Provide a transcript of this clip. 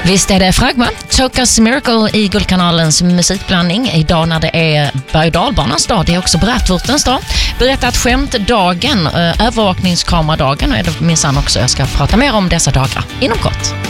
Visst är det Fragma, Tokas Miracle i Guldkanalens musikblandning. Idag när det är berg- och dalbanans dag, det är också bratwurstens dag. Berättat skämt-dagen, övervakningskameradagen och är det minsann också. Jag ska prata mer om dessa dagar inom kort.